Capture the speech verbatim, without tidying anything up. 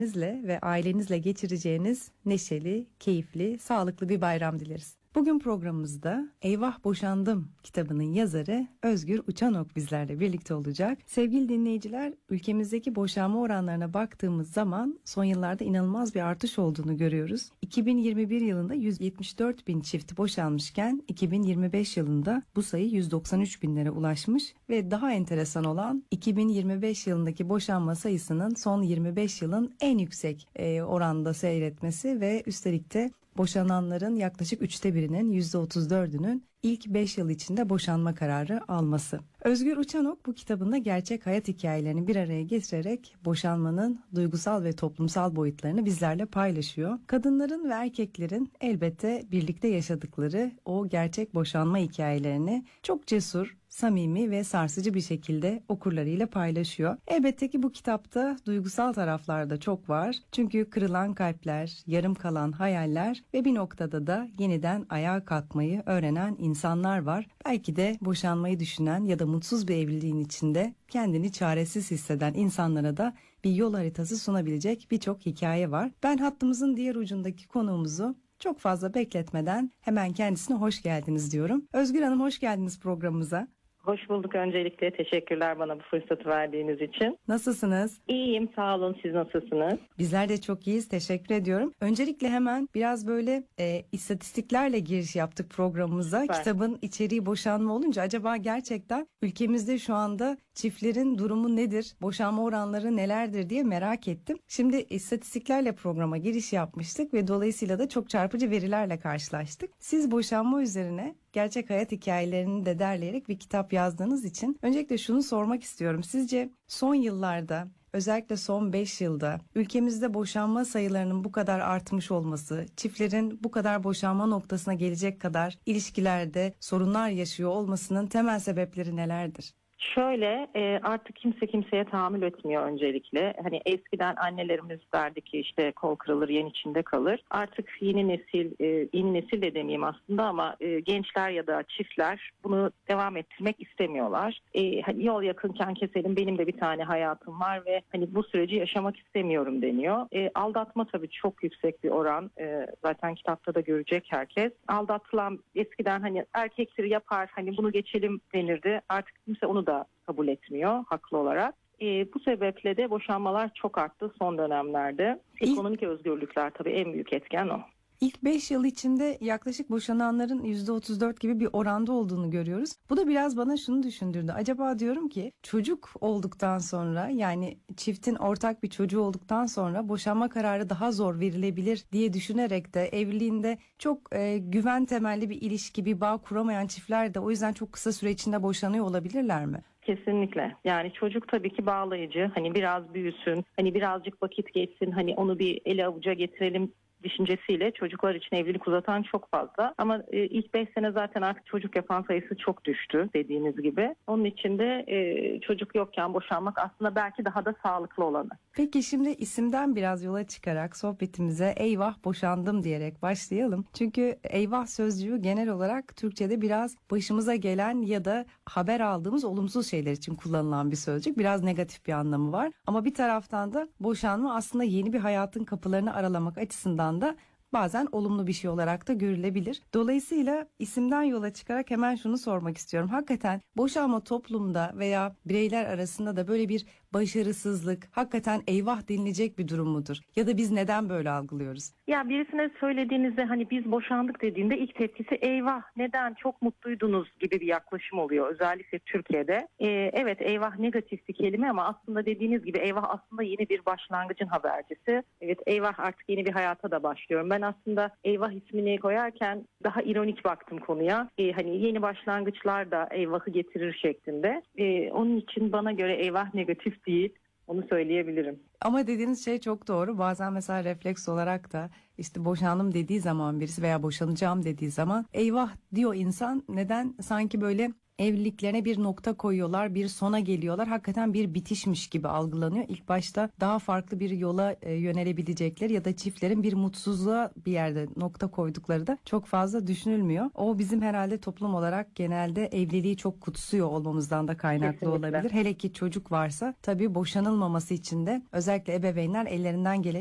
Sizle ve ailenizle geçireceğiniz neşeli, keyifli, sağlıklı bir bayram dileriz. Bugün programımızda Eyvah Boşandım kitabının yazarı Özgür Uçanok bizlerle birlikte olacak. Sevgili dinleyiciler, ülkemizdeki boşanma oranlarına baktığımız zaman son yıllarda inanılmaz bir artış olduğunu görüyoruz. iki bin yirmi bir yılında yüz yetmiş dört bin çift boşanmışken iki bin yirmi beş yılında bu sayı yüz doksan üç binlere ulaşmış ve daha enteresan olan iki bin yirmi beş yılındaki boşanma sayısının son yirmi beş yılın en yüksek e, oranda seyretmesi ve üstelik de boşananların yaklaşık üçte birinin yüzde otuz dördünün ilk beş yıl içinde boşanma kararı alması. Özgür Uçanok bu kitabında gerçek hayat hikayelerini bir araya getirerek boşanmanın duygusal ve toplumsal boyutlarını bizlerle paylaşıyor. Kadınların ve erkeklerin elbette birlikte yaşadıkları o gerçek boşanma hikayelerini çok cesur, samimi ve sarsıcı bir şekilde okurlarıyla paylaşıyor. Elbette ki bu kitapta duygusal taraflar da çok var. Çünkü kırılan kalpler, yarım kalan hayaller ve bir noktada da yeniden ayağa kalkmayı öğrenen insanlar var. Belki de boşanmayı düşünen ya da mutsuz bir evliliğin içinde kendini çaresiz hisseden insanlara da bir yol haritası sunabilecek birçok hikaye var. Ben hattımızın diğer ucundaki konuğumuzu çok fazla bekletmeden hemen kendisine hoş geldiniz diyorum. Özgür Hanım, hoş geldiniz programımıza. Hoş bulduk. Öncelikle teşekkürler bana bu fırsatı verdiğiniz için. Nasılsınız? İyiyim, sağ olun. Siz nasılsınız? Bizler de çok iyiyiz. Teşekkür ediyorum. Öncelikle hemen biraz böyle e, istatistiklerle giriş yaptık programımıza. Süper. Kitabın içeriği boşanma olunca acaba gerçekten ülkemizde şu anda çiftlerin durumu nedir? Boşanma oranları nelerdir diye merak ettim. Şimdi istatistiklerle programa giriş yapmıştık ve dolayısıyla da çok çarpıcı verilerle karşılaştık. Siz boşanma üzerine gerçek hayat hikayelerini de derleyerek bir kitap yazdığınız için öncelikle şunu sormak istiyorum. Sizce son yıllarda, özellikle son beş yılda ülkemizde boşanma sayılarının bu kadar artmış olması, çiftlerin bu kadar boşanma noktasına gelecek kadar ilişkilerde sorunlar yaşıyor olmasının temel sebepleri nelerdir? Şöyle e, artık kimse kimseye tahammül etmiyor öncelikle. Hani eskiden annelerimiz derdi ki işte kol kırılır yen içinde kalır. Artık yeni nesil, e, yeni nesil de demeyeyim aslında ama e, gençler ya da çiftler bunu devam ettirmek istemiyorlar. E, hani yol yakınken keselim, benim de bir tane hayatım var ve hani bu süreci yaşamak istemiyorum deniyor. E, aldatma tabii çok yüksek bir oran. E, zaten kitapta da görecek herkes. Aldatılan eskiden hani erkektir yapar, hani bunu geçelim denirdi. Artık kimse onu da kabul etmiyor haklı olarak. E, bu sebeple de boşanmalar çok arttı son dönemlerde. Ekonomik özgürlükler tabii en büyük etken o. İlk beş yıl içinde yaklaşık boşananların yüzde otuz dört gibi bir oranda olduğunu görüyoruz. Bu da biraz bana şunu düşündürdü. Acaba diyorum ki çocuk olduktan sonra, yani çiftin ortak bir çocuğu olduktan sonra boşanma kararı daha zor verilebilir diye düşünerek de evliliğinde çok e, güven temelli bir ilişki, bir bağ kuramayan çiftler de o yüzden çok kısa süre içinde boşanıyor olabilirler mi? Kesinlikle. Yani çocuk tabii ki bağlayıcı. Hani biraz büyüsün, hani birazcık vakit geçsin, hani onu bir ele avuca getirelim düşüncesiyle çocuklar için evlilik uzatan çok fazla. Ama e, ilk beş sene zaten artık çocuk yapan sayısı çok düştü dediğiniz gibi. Onun için de e, çocuk yokken boşanmak aslında belki daha da sağlıklı olanı. Peki şimdi isimden biraz yola çıkarak sohbetimize eyvah boşandım diyerek başlayalım. Çünkü eyvah sözcüğü genel olarak Türkçe'de biraz başımıza gelen ya da haber aldığımız olumsuz şeyler için kullanılan bir sözcük. Biraz negatif bir anlamı var. Ama bir taraftan da boşanma aslında yeni bir hayatın kapılarını aralamak açısından da bazen olumlu bir şey olarak da görülebilir. Dolayısıyla isimden yola çıkarak hemen şunu sormak istiyorum. Hakikaten boşanma toplumda veya bireyler arasında da böyle bir başarısızlık, hakikaten eyvah denilecek bir durum mudur? Ya da biz neden böyle algılıyoruz? Ya birisine söylediğinizde hani biz boşandık dediğinde ilk tepkisi eyvah, neden, çok mutluydunuz gibi bir yaklaşım oluyor özellikle Türkiye'de. Ee, evet, eyvah negatif bir kelime ama aslında dediğiniz gibi eyvah aslında yeni bir başlangıcın habercisi. Evet, eyvah artık yeni bir hayata da başlıyorum. Ben aslında eyvah ismini koyarken daha ironik baktım konuya. Ee, hani yeni başlangıçlar da eyvahı getirir şeklinde. Ee, onun için bana göre eyvah negatif değil. Onu söyleyebilirim. Ama dediğiniz şey çok doğru. Bazen mesela refleks olarak da işte boşandım dediği zaman birisi veya boşanacağım dediği zaman eyvah diyor insan. Neden? Sanki böyle evliliklerine bir nokta koyuyorlar, bir sona geliyorlar. Hakikaten bir bitişmiş gibi algılanıyor. İlk başta daha farklı bir yola e, yönelebilecekleri ya da çiftlerin bir mutsuzluğa bir yerde nokta koydukları da çok fazla düşünülmüyor. O bizim herhalde toplum olarak genelde evliliği çok kutsuyor olmamızdan da kaynaklı Kesinlikle. olabilir. Hele ki çocuk varsa tabii boşanılmaması için de özellikle ebeveynler ellerinden geleni